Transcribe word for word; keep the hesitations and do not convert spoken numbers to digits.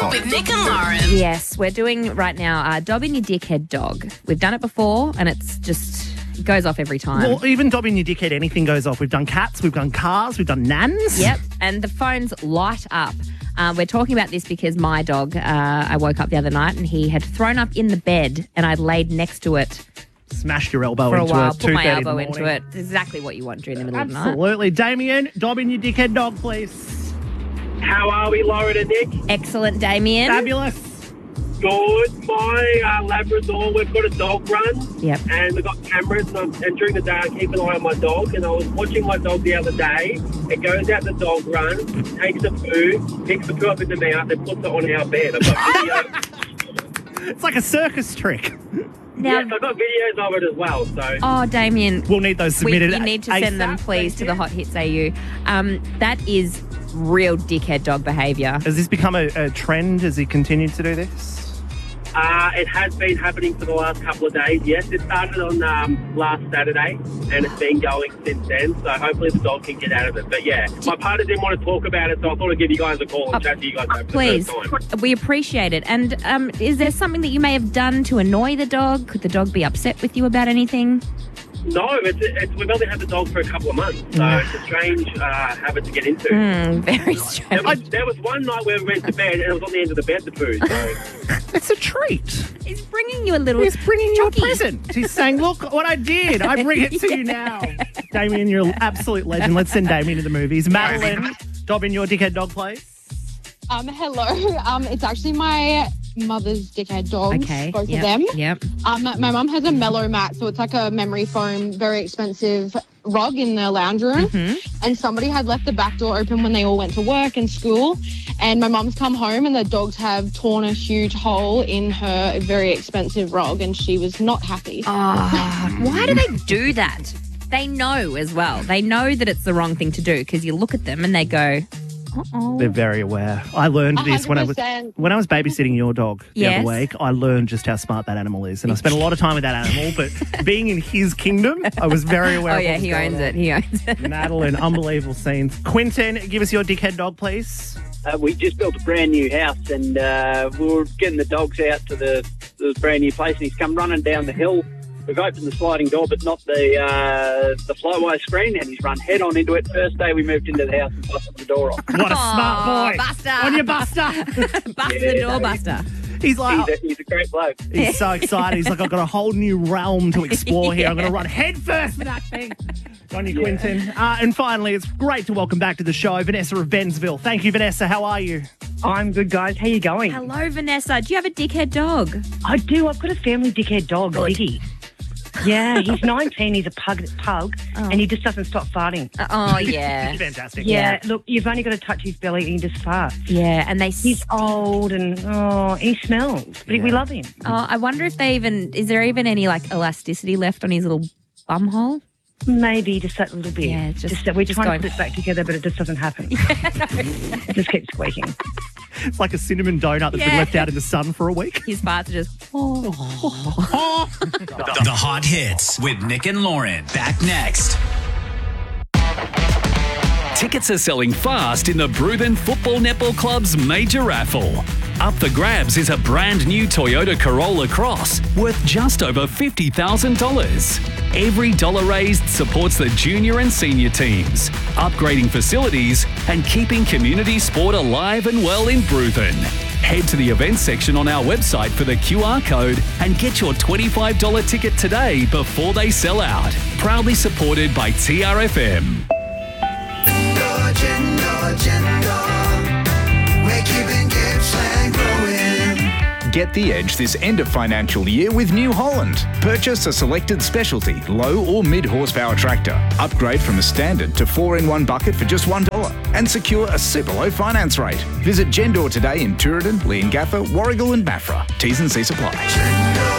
com. With Nick and Lauren. Yes, we're doing right now uh, Dob in Your Dickhead Dog. We've done it before and it's just it goes off every time. Well, even Dob in Your Dickhead, anything goes off. We've done cats, we've done cars, we've done nans. Yep, and the phones light up. Uh, we're talking about this because my dog, uh, I woke up the other night and he had thrown up in the bed and I'd laid next to it Smashed your elbow for a into while, it. put my two thirty in the elbow into morning. it. It's exactly what you want during the middle of the night. Absolutely. Damien, Dob in Your Dickhead Dog, please. How are we, Lauren and Nick? Excellent, Damien. Fabulous. Good. My uh, Labrador, we've got a dog run. Yep. And we've got cameras, and, I'm, and during the day I keep an eye on my dog. And I was watching my dog the other day. It goes out the dog run, takes the poo, picks the poo up in the mouth, and puts it on our bed. I've got videos. It's like a circus trick. Now, Yes, I've got videos of it as well. So oh, Damien, We'll need those we, submitted. you need to send them, ASAP. please, Thank to the you. Hot Hits A U. Um, that is real dickhead dog behaviour. Has this become a, a trend? Has he continued to do this? Uh, it has been happening for the last couple of days, yes. It started on um, last Saturday, and it's been going since then, so hopefully the dog can get out of it. But, yeah, my partner didn't want to talk about it, so I thought I'd give you guys a call and Uh, chat to you guys over Please, the first time. we appreciate it. And um, is there something that you may have done to annoy the dog? Could the dog be upset with you about anything? No, it's, it's, we've only had the dog for a couple of months, so it's a strange uh, habit to get into. Mm, very There strange. was, there was one night where we went to bed, and it was on the end of the bed, the poo, so... It's a treat. He's bringing you a little He's bringing you a jockey. present. He's saying, look what I did. I bring it to you now. Damien, you're an absolute legend. Let's send Damien to the movies. Madeline, Dob in Your Dickhead Dog, please. Um, hello. Um, it's actually my mother's dickhead dogs, Okay. both yep, of them. Yep. Um, my mum has a Mellow Mat, so it's like a memory foam, very expensive rug in the lounge room. Mm-hmm. And somebody had left the back door open when they all went to work and school. And my mum's come home and the dogs have torn a huge hole in her very expensive rug, and she was not happy. Oh, why do they do that? They know as well. They know that it's the wrong thing to do because you look at them and they go, uh-oh. They're very aware. I learned this when I was one hundred percent. when I was babysitting your dog the Yes. other week. I learned just how smart that animal is, and I spent a lot of time with that animal. But being in his kingdom, I was very aware. Oh, of what yeah, was he going owns on. it. He owns it. Madeline, unbelievable scenes. Quinton, give us your dickhead dog, please. Uh, we just built a brand new house, and uh, we were getting the dogs out to the, the brand new place, and he's come running down the hill. We've opened the sliding door, but not the uh, the flyway screen, and he's run head on into it. First day we moved into the house and busted the door off. What a smart Aw, boy! Buster. On your Buster. Bust Yeah, the door, no, Buster. He's like, He's a, he's a great bloke. he's so excited. He's like, I've got a whole new realm to explore here. I'm going to run head first for that thing. On you, Quinton. Uh, and finally, it's great to welcome back to the show Vanessa of Bensville. Thank you, Vanessa. How are you? I'm good, guys. How you going? Hello, Vanessa. Do you have a dickhead dog? I do. I've got a family dickhead dog, Ziggy. Yeah, he's nineteen. He's a pug, pug Oh. and he just doesn't stop farting. Uh, oh, yeah. Fantastic. Yeah, look, you've only got to touch his belly and he just farts. Yeah, and they... He's old and, oh, he smells, but Yeah. we love him. Oh, I wonder if they even... Is there even any, like, elasticity left on his little bum hole? Maybe just that little bit. Yeah, just- that we're just trying going- to put it back together, but it just doesn't happen. It just keeps squeaking. It's like a cinnamon donut that's been Yeah. left out in the sun for a week. His farts are just... Oh. The, the Hot Hits with Nick and Lauren. Back next. Tickets are selling fast in the Bruthen Football Netball Club's major raffle. Up for grabs is a brand new Toyota Corolla Cross worth just over fifty thousand dollars. Every dollar raised supports the junior and senior teams, upgrading facilities and keeping community sport alive and well in Bruthen. Head to the events section on our website for the Q R code and get your twenty-five dollars ticket today before they sell out. Proudly supported by T R F M. We're keeping Gippsland growing. Get the edge this end of financial year with New Holland. Purchase a selected specialty, low or mid horsepower tractor. Upgrade from a standard to four in one bucket for just one dollar and secure a super low finance rate. Visit Gendor today in Tooradin, Leongatha, Warragul and Maffra. T's and C supply.